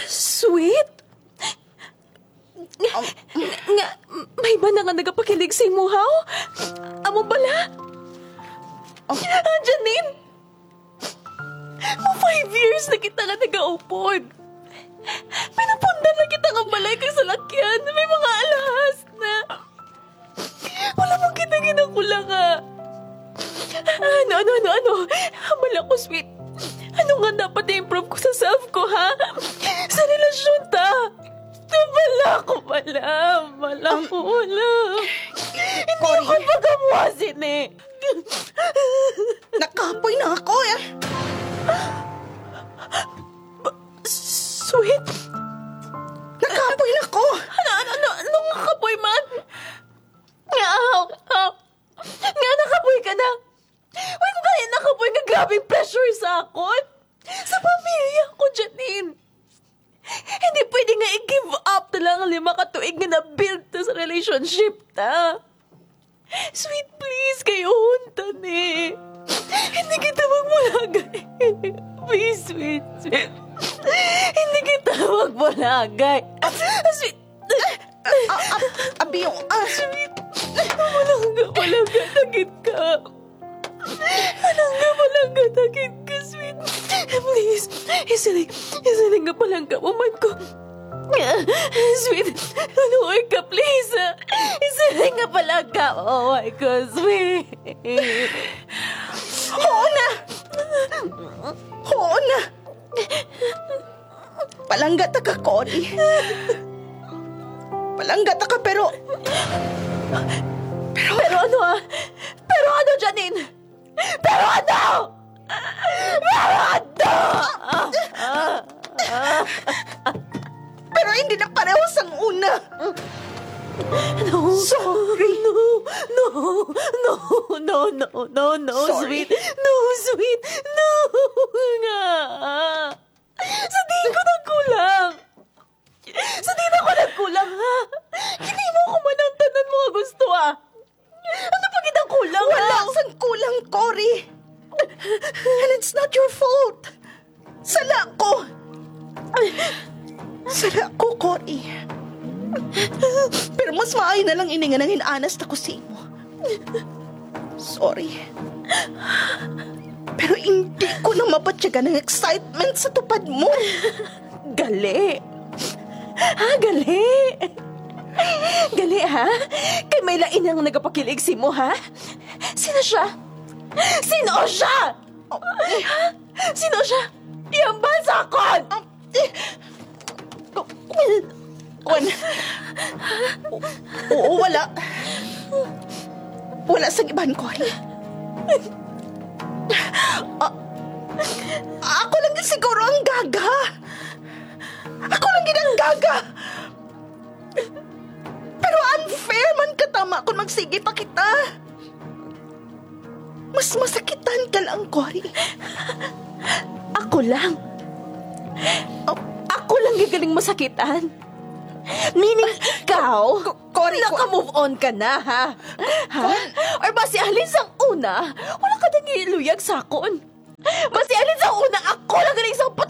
Sweet? Nga, may ba na nga nagapakilig sa imo, haw? Amo bala? Janine? Mo 5 years na kita nga nagaupod. Pinapundan na kita nga balay kay salakyan. May mga alahas na. Wala mo kita ginakula nga. Ano? Bala ko, sweet. Ano nga dapat i-improve ko sa self ko, ha? Sa relasyon ta. Wala ko. Hindi ko pagamuasin eh. Nakapoy na ako eh. Sweet? Nakapoy na ako. Anong nakapoy man? Nga nakapoy ka na. Uy, kung kaya nakapoy nga grabing pressure sa akon. Sa pamilya ko, Janine. Hindi pwede nga i-give up na lang ang 5 katuig nga na-build ta sa relationship ta. Sweet, please, kayo huntan eh. Hindi kita magmulagay. Please, sweet. Hindi kita magmulagay. Sweet. Abiyong, Sweet. Malangga, tagit ka. Malangga, tagit ka, sweet. Please, isiling nga palangga mo man ko. Sweet, manuoy ka, please. Isiling nga palangga mo man ko, sweet. Oo na. Palangga ta ka, Cory. Palangga ta ka, pero Pero ano, Janine? Pero ano? pero hindi na parehas ang una. No. Sorry. No, Sorry. sweet. No, sweet. No nga. Sa di ko nagkulang. Ha? Hindi mo ko manantanan mga gusto, ah. Ano pa kitang kulang, Wala ha? sang kulang, Cory. And it's not your fault. Sala ko, Cory. Pero mas maayo na lang ininga ng inanas na ko sa imo. Sorry. Pero hindi ko na mapatyaga ng excitement sa tupad mo. Gali. Gali, ha? Kay may lain ang nagapakilig si mo, ha? Sino siya? Sino siya? Iyang bansakon! Oo, wala. Wala sa iban, Cory. Ako lang siguro ang gaga. Ako lang ginang gaga. Pero unfair man katama kung magsige pa kita. Mas masakitan ka lang, Cory. Ako lang gagaling masakitan. Meaning, ikaw, Cory, naka-move on ka na, ha? Or basi alin sang una, wala ka nang iluyag sa akon. Basi alin sang una, ako lang galing sa